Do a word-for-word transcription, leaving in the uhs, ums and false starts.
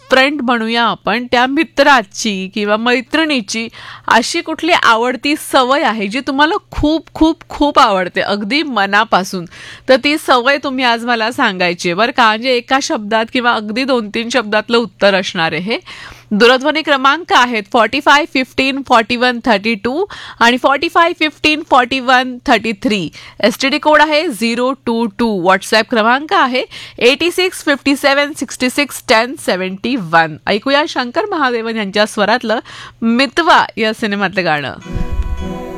Friend म्हणूया आपण, त्या मित्राची किंवा मैत्रिणीची अशी कुठली आवडती सवय आहे जी तुम्हाला खूप खूप खूप आवडते अगदी मनापासून, तर ती सवय तुम्ही आज मला सांगायची आहे बरं का. म्हणजे एका शब्दात किंवा अगदी दोन तीन शब्दातलं उत्तर असणार आहे. दूरध्वनी क्रमांक आहेत forty five fifteen forty one thirty two आणि forty five fifteen forty one thirty three. S T D code आहे झिरो टू टू. व्हॉट्सॲप क्रमांक आहे एटी सिक्स फिफ्टी सेवन sixty six ten seventy one. ऐकूया शंकर महादेवन यांच्या स्वरातलं मितवा या सिनेमातलं गाणं.